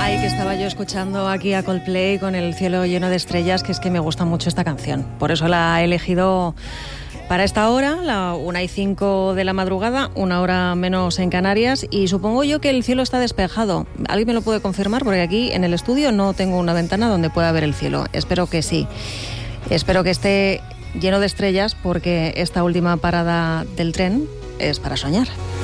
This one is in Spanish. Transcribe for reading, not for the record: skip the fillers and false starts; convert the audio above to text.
Que estaba yo escuchando aquí a Coldplay con El cielo lleno de estrellas, que es que me gusta mucho esta canción. Por eso la he elegido para esta hora, la 1:05 de la madrugada, 1 hora menos en Canarias, y supongo yo que el cielo está despejado. ¿Alguien me lo puede confirmar? Porque aquí en el estudio no tengo una ventana donde pueda ver el cielo. Espero que sí. Espero que esté lleno de estrellas, porque esta última parada del tren es para soñar.